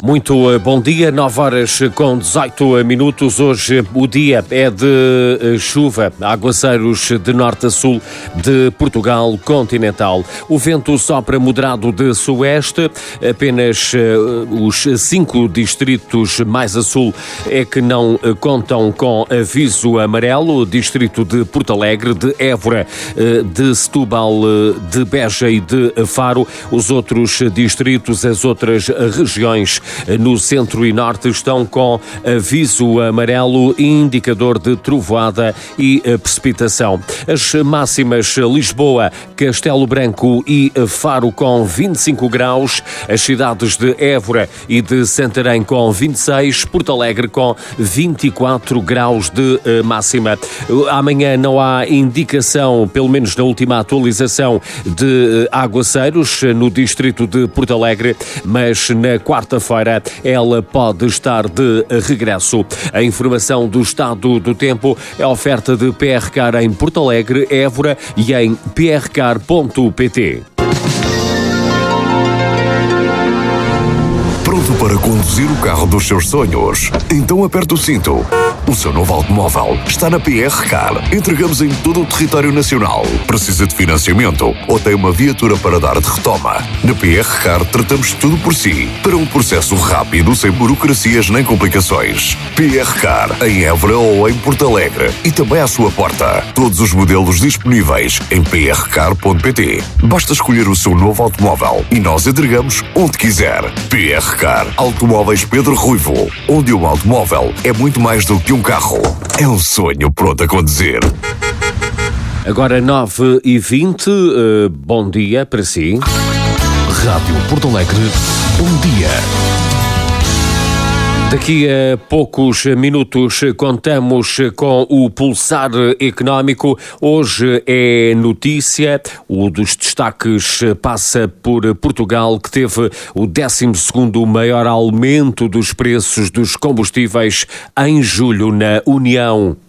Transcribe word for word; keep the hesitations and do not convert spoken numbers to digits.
Muito bom dia, nove horas com dezoito minutos. Hoje o dia é de chuva, aguaceiros de norte a sul de Portugal continental. O vento sopra moderado de sueste, apenas os cinco distritos mais a sul é que não contam com aviso amarelo. O distrito de Porto Alegre, de Évora, de Setúbal, de Beja e de Faro. Os outros distritos, as outras regiões no centro e norte estão com aviso amarelo, indicador de trovoada e precipitação. As máximas: Lisboa, Castelo Branco e Faro com vinte e cinco graus, as cidades de Évora e de Santarém com vinte e seis, Porto Alegre com vinte e quatro graus de máxima. Amanhã não há indicação, pelo menos na última atualização, de aguaceiros no distrito de Porto Alegre, mas na quarta-feira ela pode estar de regresso. A informação do estado do tempo é oferta de P R Car em Porto Alegre, Évora e em p r car ponto p t. Pronto para conduzir o carro dos seus sonhos? Então aperte o cinto. O seu novo automóvel está na P R Car. Entregamos em todo o território nacional. Precisa de financiamento ou tem uma viatura para dar de retoma? Na P R Car tratamos tudo por si, para um processo rápido, sem burocracias nem complicações. P R Car em Évora ou em Porto Alegre e também à sua porta. Todos os modelos disponíveis em p r car ponto p t. Basta escolher o seu novo automóvel e nós entregamos onde quiser. P R Car Automóveis Pedro Ruivo, onde um automóvel é muito mais do que um carro. É um sonho pronto a conduzir. Agora nove e vinte, uh, bom dia para si. Rádio Porto Alegre, bom dia. Daqui a poucos minutos contamos com o Pulsar Económico. Hoje é notícia. O dos destaques passa por Portugal, que teve o décimo segundo maior aumento dos preços dos combustíveis em julho na União.